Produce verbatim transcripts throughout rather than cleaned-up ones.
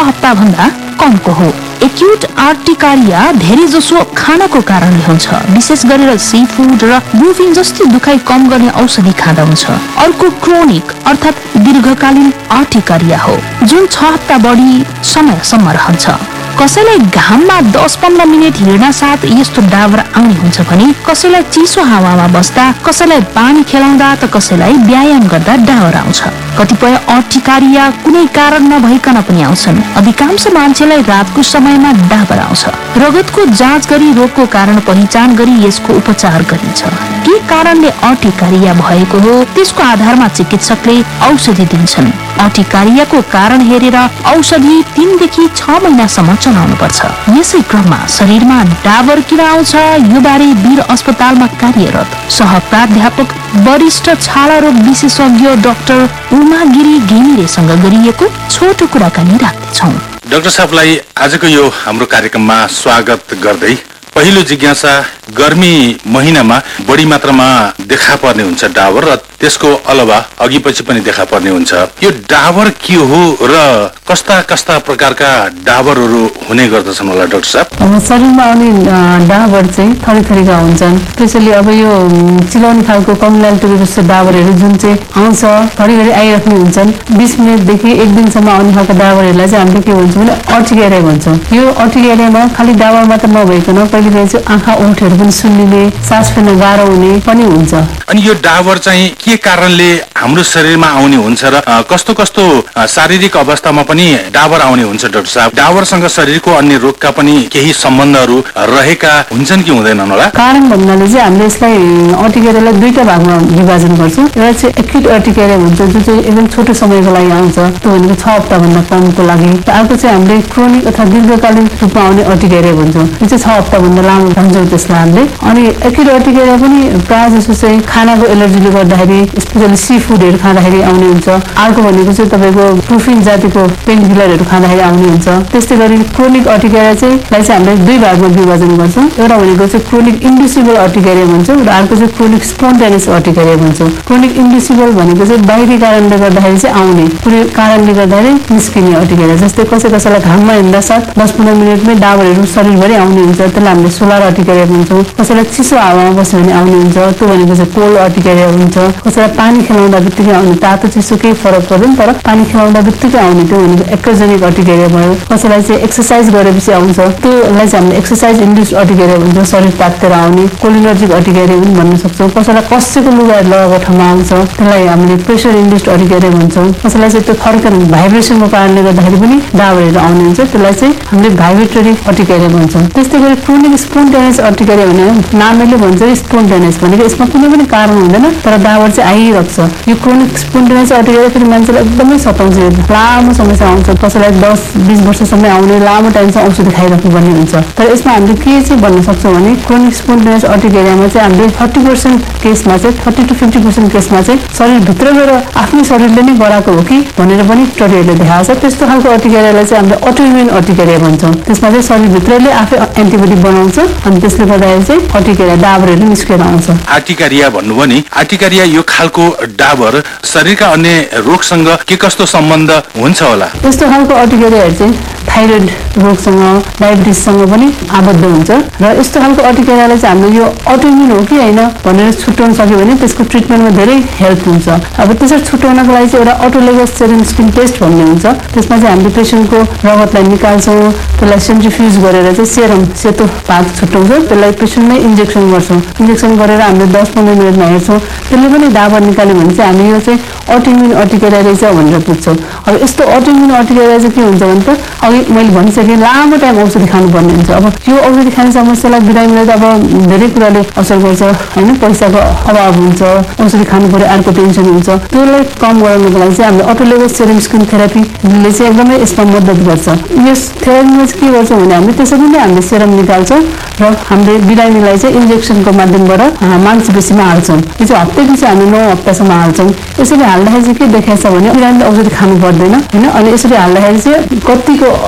हप्ताभन्दा कमको हो। एक्युट आर्टिकारिया धेरै जसो खानाको कारणले हुन्छ, विशेष गरेर सी फूड र बुफिन जस्तै दुखाइ कम गर्ने औषधि खाँदा हुन्छ। अर्को क्रोनिक अर्थात् दीर्घकालीन आर्टिकारिया हो, जुन छ हप्ता बढी समयसम्म रहन्छ। कसैलाई घाममा दस पन्ध्र मिनट हिँड्न साथ यस्तो डाबर आउने हुन्छ भने कसैलाई चिसो हावामा बस्दा, कसैलाई पानी खेलाउँदा त कसैलाई व्यायाम गर्दा डाबर आउँछ। कतिपय अर्टिकारिया कुनै कारण नभइकन पनि आउँछन्। अधिकांश मान्छेलाई रातको समयमा डाबर आउँछ। रगतको जाँच गरी रोगको कारण पहिचान गरी यसको उपचार गरिन्छ। के कारणले अर्टिकारिया भएको हो त्यसको आधारमा चिकित्सकले औषधि दिन्छन्। अर्टिकारियाको कारण हेरेर औषधि तीनदेखि छ महिनासम्म चलाउनु पर्छ। यसै क्रममा शरीरमा डाबर किन आउँछ यो बारे वीर अस्पतालमा कार्यरत सह प्राध्यापक वरिष्ठ छाला रोग विशेषज्ञ डाक्टर उमा गिरी घिमिरेसँग गरिएको छोटो कुराकानी राख्नेछौँ। डाक्टर साहबलाई आजको यो हाम्रो कार्यक्रममा स्वागत गर्दै पहिलो जिज्ञासा, गर्मी महिनामा बढी मात्रामा देखा पर्ने हुन्छ डाबर र त्यसको अलावा अघि पछि पनि देखा पर्ने हुन्छ। यो डाबर के हो र कस्ता कस्ता प्रकारका डाबरहरू हुने गर्दछन् होला डाक्टर साहब? शरीरमा आउने डाबर चाहिँ थरी थरीका हुन्छन्। त्यसैले अब यो चिलाउने खालको कम्युनालिटी जस्तो डाबरहरू जुन चाहिँ आउँछ घरिघरि आइराख्ने हुन्छन्, बिस मिनटदेखि एक दिनसम्म आउने खालको डाबरहरूलाई चाहिँ हामीले के भन्छौँ भने अर्टिकेरिया भन्छौँ। यो अर्टिकेरियामा खालि डाबर मात्र नभइकन कहिले कहिले चाहिँ आँखा औँठीहरू पनि सुन्निने, सास फेर्न गाह्रो हुने पनि हुन्छ। अनि यो डाबर चाहिँ के कारणले हाम्रो शरीरमा आउने हुन्छ र कस्तो कस्तो शारीरिक अवस्थामा पनि डाबर आउने हुन्छ डाक्टर साहब? डाबरसँग शरीरको अन्य रोगका पनि केही सम्बन्धहरू रहेका हुन्छन् कि हुँदैनन् होला? कारण भन्नाले चाहिँ हामीले यसलाई अर्टिकेरियालाई दुईटा भागमा विभाजन गर्छौँ। एउटा चाहिँ एक्युट अर्टिकेरिया भन्छ, जो चाहिँ एकदम छोटो समयको लागि आउँछ, त्यो भनेको छ हप्ताभन्दा कमको लागि। अर्को चाहिँ हामीले क्रोनिक अथवा दीर्घकालीन रूपमा आउने अर्टिकेरिया भन्छौँ, यो चाहिँ छ हप्ताभन्दा लामो भन्छौँ त्यसलाई हामीले। अनि एक्युट अर्टिकेरिया पनि प्रायः जस्तो चाहिँ खानाको एलर्जीले गर्दाखेरि, स्पेसली सी फुडहरू खाँदाखेरि आउने हुन्छ। अर्को भनेको चाहिँ तपाईँको प्रुफिन जातिको पेन किलरहरू खाँदाखेरि आउने हुन्छ। त्यस्तै गरी क्रोनिक अर्टिकेरिया चाहिँ चाहिँ हामीले दुई भागमा विभाजन गर्छौँ। एउटा भनेको चाहिँ क्रोनिक इन्ड्युसिबल अर्टिकेरिया भन्छौँ र अर्को चाहिँ क्रोनिक स्पोन्टेनियस अर्टिकेरिया भन्छौँ। क्रोनिक इन्ड्युसिबल भनेको चाहिँ बाहिरी कारणले गर्दाखेरि चाहिँ आउने, कुनै कारणले गर्दाखेरि निस्किने अर्टिकेरिया। जस्तै कसै कसैलाई घाममा हिँड्दा साथ दस पन्ध्र मिनटमै डाबरहरू शरीरभरि आउने हुन्छ, त्यसलाई हामीले सोलर अर्टिकेरिया भन्छौँ। कसैलाई चिसो हावामा बस्यो भने आउने हुन्छ, त्यो भनेको चाहिँ कोल्ड अर्टिकेरिया हुन्छ। कसैलाई पानी खेलाउँदा बित्तिकै आउने, तातो चिसो केही फरक पर्दैन तर पानी खेलाउँदा बित्तिकै आउने, त्यो भनेको एक्रोजेनिक अर्टिकेरिया भयो। कसैलाई चाहिँ एक्सर्साइज गरेपछि आउँछ, त्योलाई चाहिँ हामीले एक्सर्साइज इन्ड्युस अर्टिकेरिया भन्छौँ, शरीर तातेर आउने। कोलिनर्जिक अर्टिकेरिया पनि भन्न सक्छौँ। कसैलाई कसैको लुगाहरू लगाएको ठाउँमा आउँछ, त्यसलाई हामीले प्रेसर इन्ड्युस्ड अर्टिकेरिया भन्छौँ। कसैलाई चाहिँ त्यो फर्कन भाइब्रेसनको कारणले गर्दाखेरि पनि डाबरहरू आउने हुन्छ, त्यसलाई चाहिँ हामीले भाइब्रेटरी अर्टिकेरिया भन्छौँ। त्यस्तै गरी क्रोनिक स्पोन्टेनियस अर्टिकेरिया भने नामले भन्छ स्पोन्टेनियस भनेको यसमा कुनै पनि कारण हुँदैन तर डाबर चाहिँ आइरहेको छ। यो क्रोनिक स्पोन्टेनियस अर्टिकेरिया फेरि मान्छेलाई एकदमै सताउँछ, लामो समस्या आउँछ। कसैलाई दस बिस वर्षसम्म आउने, लामो टाइमसम्म औषधि खाइराख्नुपर्ने हुन्छ। तर यसमा हामीले के चाहिँ भन्न सक्छौँ भने क्रोनिक स्पोन्टेनियस अर्टिकेरियामा चाहिँ हामीले थर्टी पर्सेन्ट केसमा चाहिँ थर्टी टु फिफ्टी पर्सेन्ट केसमा चाहिँ शरीरभित्र गएर आफ्नै शरीरले नै गराएको हो कि भनेर पनि स्टडीहरूले देखाएको छ। त्यस्तो खालको अर्टिकेरियालाई चाहिँ हामीले अटोइम्युन अर्टिकेरिया भन्छौँ। त्यसमा चाहिँ शरीरभित्रले आफै एन्टिबडी बनाउँछ अनि त्यसले गर्दाखेरि चाहिँ अर्टिकेरिया डाबरहरू निस्केर आउँछ। आर्टिकारिया भन्नुभयो नि, आर्टिकारिया यो खालको डाबर शरीरका अन्य रोगसँग के कस्तो सम्बन्ध हुन्छ होला? यस्तो खालको अर्टिकेरियाहरू चाहिँ थाइरोइड रोगसँग, डायबिटिससँग पनि आबद्ध हुन्छ र यस्तो खालको अर्टिकेरियालाई चाहिँ हामीले यो अटोइम्युन हो कि होइन भनेर छुट्याउन सक्यो भने त्यसको ट्रिटमेन्टमा धेरै हेल्प हुन्छ। अब त्यसरी छुट्याउनको लागि चाहिँ एउटा अटोलोगस सेरम स्किन टेस्ट भन्ने हुन्छ। त्यसमा चाहिँ हामीले पेसेन्टको रगतलाई निकाल्छौँ, त्यसलाई सेन्ट्रिफ्युज गरेर चाहिँ सेरम सेतो भाग छुट्याउँछौँ, त्यसलाई पेसेन्टमै इन्जेक्सन गर्छौँ। इन्जेक्सन गरेर हामीले दस पन्ध्र मिनटमा हेर्छौँ, त्यसले पनि डाबर निकाल्यो भने चाहिँ हामी यो चाहिँ अटोइम्युन अर्टिकेरिया रहेछ भनेर बुझ्छौँ। अब यस्तो अटोइम्युन अर्टिकेरिया चाहिँ के हुन्छ भने त अघि मैले भनिसकेँ लामो टाइम औषधि खानुपर्ने हुन्छ। अब यो औषधि खाने समस्यालाई बिरामीलाई त अब धेरै कुराले असर गर्छ होइन, पैसाको अभाव हुन्छ, औषधि खानु पर्यो, अर्को टेन्सन हुन्छ। त्यसलाई कम गराउनको लागि चाहिँ हामीले अटोलोगस सेरम स्किन थेरापीले चाहिँ एकदमै यसमा मद्दत गर्छ। यस थेरापीमा चाहिँ के गर्छौँ भने हामीले त्यसरी नै हामीले सेरम निकाल्छौँ र हामीले बिरामीलाई चाहिँ इन्जेक्सनको माध्यमबाट मांसपेशीमा हाल्छौँ। यो चाहिँ हप्ता पछि हामी नौ हप्तासम्म हाल्छौँ। यसरी हाल्दाखेरि चाहिँ के देखाएको छ भने बिरामीले औषधि खानु पर्दैन होइन। अनि यसरी हाल्दाखेरि चाहिँ कतिको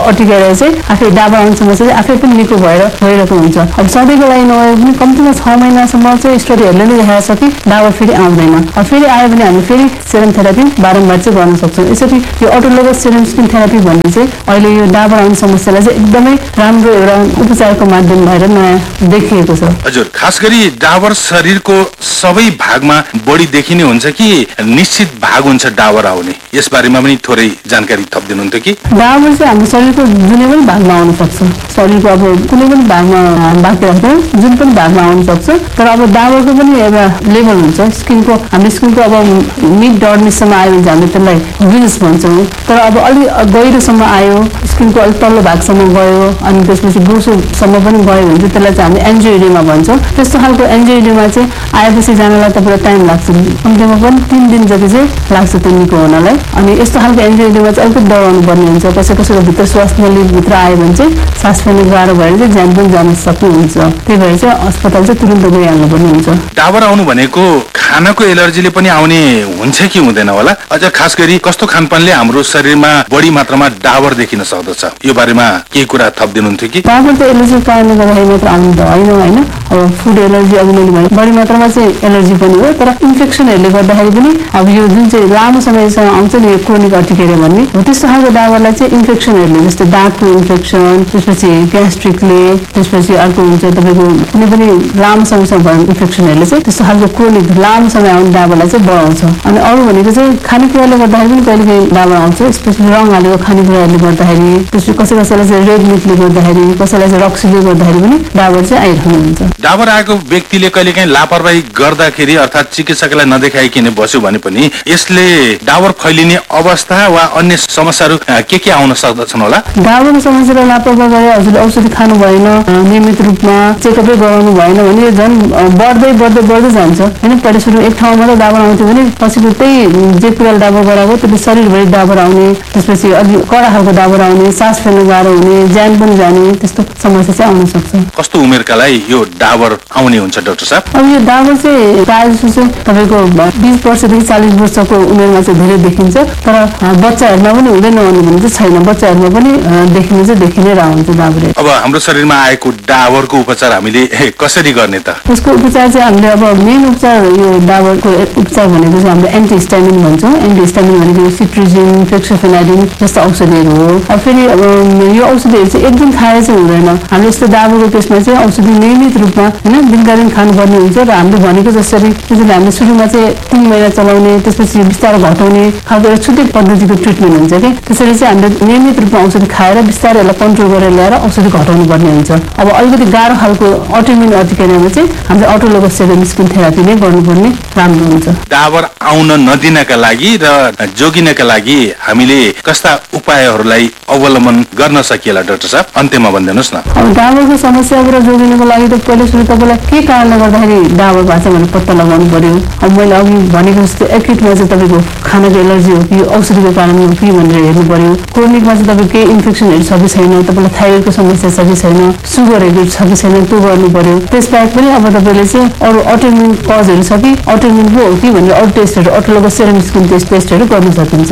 अर्टिकेरिया चाहिँ आफै डाबर आउने समस्या चाहिँ आफै पनि निको भएर गइरहेको हुन्छ। अब सधैँको लागि नभए पनि कम्तीमा छ महिनासम्म चाहिँ स्टडीहरूले नै देखाएको छ कि डाबर फेरि आउँदैन। अब फेरि आयो भने हामी फेरि सेरम थेरापी बारम्बार चाहिँ गर्न सक्छौँ। यसरी यो अटोलोगस सेरम स्किन थेरापी भन्ने चाहिँ अहिले यो डाबर आउने समस्यालाई चाहिँ एकदमै राम्रो एउटा उपचारको माध्यम भएर नयाँ देखिएको छ। हजुर, खास गरी डाबर शरीरको सबै भागमा बढी देखिने हुन्छ कि निश्चित भाग हुन्छ डाबर आउने, यस बारेमा पनि थोरै जानकारी थपिदिनुहुन्थ्यो कि? डाबर चाहिँ हाम्रो शरीरको जुनै पनि भागमा आउन सक्छ। शरीरको अब कुनै पनि भागमा बाँकी राख्दैन, जुन पनि भागमा आउन सक्छ। तर अब डाबरको पनि एउटा लेभल हुन्छ। स्किनको हाम्रो स्किनको अब मिड डर्मिससम्म आयो भने चाहिँ हामीले त्यसलाई विल्स भन्छौँ। तर अब अलिक गहिरोसम्म आयो, स्किनको अलिक तल्लो भागसम्म गयो, अनि त्यसपछि बोसोसम्म पनि गयो भने चाहिँ त्यसलाई चाहिँ हामीले एन्जियोइडेमा भन्छौँ। त्यस्तो खालको एन्जियोइडेमा चाहिँ आएपछि जानलाई तपाईँलाई टाइम लाग्छ, कम्तीमा पनि तिन दिन जति चाहिँ लाग्छ त्यो निको हुनलाई। अनि यस्तो खालको एन्जियोइडेमा चाहिँ अलिकति दबाउनु पर्ने हुन्छ। कसै कसैको भित्र श्वास नलीभित्र आयो भने चाहिँ सास फेर्नु गाह्रो भएर चाहिँ ज्यान पनि जान सक्ने हुन्छ। त्यही भएर चाहिँ अस्पताल चाहिँ तुरुन्त गइहाल्नु पर्ने हुन्छ। डाबर आउनु भनेको खानाको एलर्जीले पनि आउने हुन्छ कि हुँदैन होला? अझ खास गरी कस्तो खानपानले हाम्रो शरीरमा बढी मात्रामा डाबर देखिन सक्दछ, यो बारेमा केही कुरा थपिदिनुहुन्थ्यो कि? डाबर त एलर्जीको कारणले गर्दाखेरि मात्र आउनु त होइन होइन। अब फुड एलर्जी अघि मैले भने बढी मात्रामा चाहिँ एलर्जी पनि हो। तर इन्फेक्सनहरूले गर्दाखेरि पनि अब यो जुन चाहिँ लामो समयसम्म आउँछ नि यो क्रोनिक अर्टिकेरिया भन्ने हो, त्यस्तो खालको डाबरलाई चाहिँ इन्फेक्सनहरूले जस्तै दाँतको इन्फेक्सन, त्यसपछि ग्यास्ट्रिकले, त्यसपछि अर्को हुन्छ तपाईँको कुनै पनि लामो समयसम्म भएको इन्फेक्सनहरूले चाहिँ त्यस्तो खालको क्रोनिक लामो समय आउने डाबरलाई चाहिँ बढाउँछ। अनि अरू भनेको चाहिँ खानेकुराले गर्दाखेरि पनि कहिले कहिले डाबर आउँछ, स्पेसली रङ हालेको खानेकुराहरूले गर्दाखेरि, त्यसपछि कसै कसैलाई चाहिँ रेड मिटले गर्दाखेरि, कसैलाई चाहिँ रक्सीले गर्दाखेरि पनि डाबर चाहिँ आइरहनु हुन्छ। डाबर आएको व्यक्तिले कहिलेकाहीँ लापरवाही गर्दाखेरि अर्थात् चिकित्सकलाई नदेखाइकन बस्यो भने पनि यसले डाबर फैलिने अवस्था वा अन्य समस्याहरू के के आउन सक्दछन् होला? डाबरको समस्यालाई लापरवाही गरे हजुरले औषधि खानु भएन, नियमित रूपमा चेकअपै गराउनु भएन भने यो झन् बढ्दै बढ्दै बढ्दै जान्छ होइन। पहिला सुरु एक ठाउँमा मात्रै डाबर आउँथ्यो भने पछिको त्यही जे कुराले डाबर गराएको त्यसले शरीरभरि डाबर आउने, त्यसपछि अलिक कडा खालको डाबर आउने, सास फेर्नु गाह्रो हुने, ज्यान पनि जाने, त्यस्तो समस्या चाहिँ आउन सक्छ। कस्तो उमेरकालाई यो डाबर आउने हुन्छ डाक्टर साहब? अब यो डाबर चाहिँ प्रायः जस्तो चाहिँ तपाईँको बिस वर्षदेखि चालिस वर्षको उमेरमा चाहिँ धेरै देखिन्छ। तर बच्चाहरूमा पनि हुँदैन भन्ने चाहिँ छैन, बच्चाहरूमा पनि देखिनु चाहिँ देखि नै रहन्छ डाबर। अब हाम्रो शरीरमा आएको डाबरको उपचार हामीले कसरी गर्ने त? यसको उपचार चाहिँ हामीले अब मेन उपचार यो डाबरको उपचार भनेको चाहिँ हामीले एन्टिहिस्टामिन भन्छौँ। एन्टिहिस्टामिन भनेको सिट्रिजिन, फेक्सोफेनाइडिन जस्तो औषधिहरू हो। अब फेरि यो औषधिहरू चाहिँ एक दिन खाएर चाहिँ हुँदैन। हामीले यस्तो डाबरको केसमा चाहिँ औषधि नियमित रूपमा होइन दिनका दिन खानुपर्ने हुन्छ। र हामीले भनेको जसरी त्यसरी हामीले सुरुमा चाहिँ तिन महिना चलाउने, त्यसपछि बिस्तारै घटाउने खालको एउटा छुट्टै पद्धतिको ट्रिटमेन्ट हुन्छ कि त्यसरी चाहिँ हामीले नियमित रूपमा औषधि खाएर बिस्तारै यसलाई कन्ट्रोल गरेर ल्याएर औषधि घटाउनु पर्ने हुन्छ। अब अलिकति गाह्रो खालको अटोइम्युन अर्टिकेरियामा चाहिँ हामीले अटोलोगस सेरम स्किन थेरापी नै गर्नुपर्ने राम्रो हुन्छ। डाबर आउन नदिनका लागि र जोगिनका लागि हामीले कस्ता उपायहरूलाई अवलम्बन गर्न सकिएला डाक्टर साहब, अन्त्यमा भनिदिनुहोस् न। अब डाबरको समस्याबाट जोगिनको लागि त पहिलो सुरु तपाईँलाई के कारणले गर्दाखेरि डाबर भएको छ भने पत्ता लगाउनु पर्यो। अब मैले अघि भनेको जस्तो एक्युटमा चाहिँ तपाईँको खानाको एलर्जी हो कि औषधिको कारण हो कि भनेर हेर्नु पर्यो। क्रोनिकमा चाहिँ तपाईँको केही इन्फेक्सनहरू छ कि छैन, तपाईँलाई थाइरोइडको समस्या छ कि छैन, सुगरहरू छ कि छैन त्यो गर्नु पर्यो। त्यसबाहेक पनि अब तपाईँले चाहिँ अरू अटोइम्युन कजहरू छ कि अटोइम्युन पो हो कि भनेर अरू टेस्टहरू अटोलोगस सेरम स्किन टेस्ट टेस्टहरू गर्न सकिन्छ।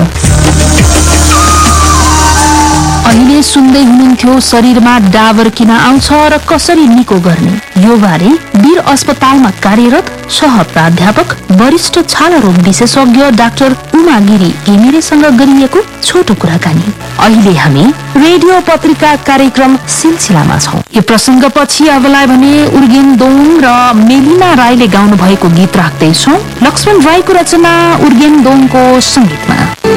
अहिले सुन्दै हुनुहुन्थ्यो शरीरमा डाबर किन आउँछ र कसरी निको गर्ने, यो बारे वीर अस्पतालमा कार्यरत सह प्राध्यापक वरिष्ठ छाला रोग विशेषज्ञ डाक्टर उमा गिरी घिमिरेसँग गरिएको छोटो कुराकानी। अहिले हामी रेडियो पत्रिका कार्यक्रम सिलसिलामा छौं। यो प्रसंग पछि अबलाई भने उर्गेन दोङ र मेलिना राईले गाउनु भएको गीत राख्दैछौं। लक्ष्मण राईको रचना, उर्गेन दोङको संगीतमा।